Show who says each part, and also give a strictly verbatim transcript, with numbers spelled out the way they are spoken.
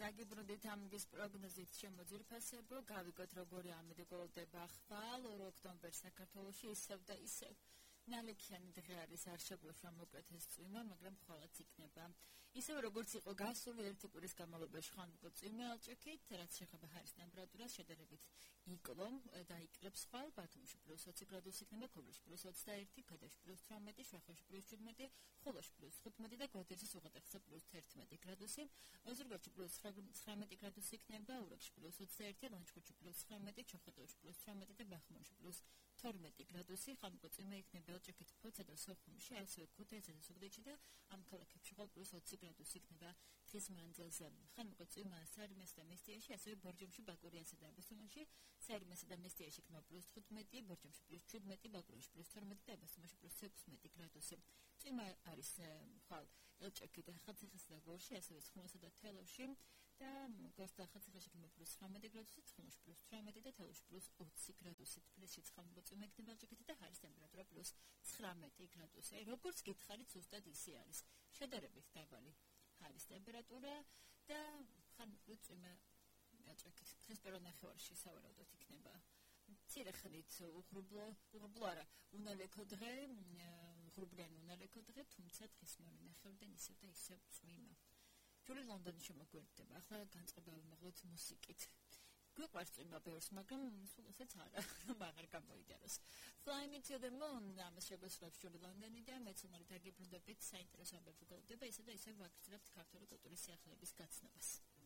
Speaker 1: დაგიბრუნდით ამის პროგნოზით შემოძირფასებო, გავიგოთ როგორი ამედგოლდება ხვალ ორ ოქტომბერს საქართველოში ისევ და ისევ. ნალექიანი დღე არის არ შეგვეშვა მოკლედ ეს წვიმა, მაგრამ ხვალაც იქნება. ისევ როგორც იყო გასული ერთი კვირის განმავლობაში ხანმოკლე წვიმა ალჭექით, რაც შეეხება ჰაერის ტემპერატურას შედარებით იკლო და იკრებს ხვალ, ბათუმში პლუს ოცი გრადუსი იქნება, ქობულში პლუს ოცდაერთი, ქედაში პლუს თვრამეტი, შვახეთში პლუს შვიდმეტი, ხულოში პლუს თხუთმეტი და გვარდეში უღელტეხილზე პლუს თერთმეტი გრადუსი, ოზურგეთში პლუს ცხრამეტი გრადუსი იქნება, ურეკში პლუს ოცდაერთი, ლანჩხუთში პლუს ცხრამეტი, ჩოხატაუში პლუს თვრამეტი და ბახმონში პლუს თორმეტი გრადუსი, ხანმოკლე წვიმა იქნება ალჭექით, ფოთსა და სოხუმში, ასევე ქუთაისსა და ზუგდიდში და ამ ქალაქებში ხვალ პლუს ოცი გრადუსი იქნება დღის მანძილზე. ხანმოკლე წვიმა სარიმესა და მესტიაში, ასევე ბორჯომში, ბაკურიანსა და აბასთუმანში, სარიმესა და მესტიაში იქნება პლუს თხუთმეტი, ბორჯომში პლუს შვიდმეტი, ბაკურიაში პლუს თორმეტი და აბასთუმანში პლუს ექვსმეტი გრადუსი. წვიმა არის ხვალ ალჭექით და ახალციხესა და გორში, ასევე ცხუნვალსა და თელავში და გორს და ახალციხეში იქნება პლუს ცხრამეტი გრადუსი, ცხუნვალში პლუს თვრამეტი და თელავში პლუს ოცი გრადუსი. თბილისშიც ხანმოკლე წვიმა იქნება ალჭექით და ჰაერის ტემპერატურა პლუს ცხრამეტი გრადუსი. როგორც გითხარით, ზუსტად ისე არის. შედარებით დაბალი ჰაერის ტემპერატურა და ხანმოკლე წვიმა ალჭექით. დღეს პირველ ნახევარში სავარაუდოდ იქნება მცირე ხნით უღრუბლო, უღრუბლო არა, უნალექო დღე, უღრუბლიანი უნალექო დღე, თუმცა დღის მეორე ნახევრიდან ისევ და ისევ წვიმა. ჯული ლონდონში შემოგვერდება. ახლა განწყობა ვიმოღოთ მუსიკით. გვიყვარს წვიმა ბევრს, მაგრამ სულ ესეც არა, რომ აღარ გამოიჯაროს. Fly Me to the Moon, ამას შეგვესწრებს ჯული ლონდონი და მეც უმალ დაგიბრუნდებით საინტერესო ამბები გქონდება, ისე და ისე ვაგრძელებთ ქართული კულტურის სიახლეების გაცნობას.